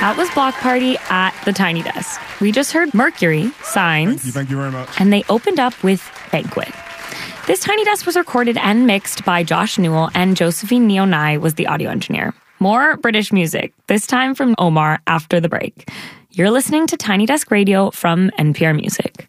That was Block Party at the Tiny Desk. We just heard Mercury, Signs. Thank you very much. And they opened up with Banquet. This Tiny Desk was recorded and mixed by Josh Newell, and Josephine Nionai was the audio engineer. More British music, this time from Omar after the break. You're listening to Tiny Desk Radio from NPR Music.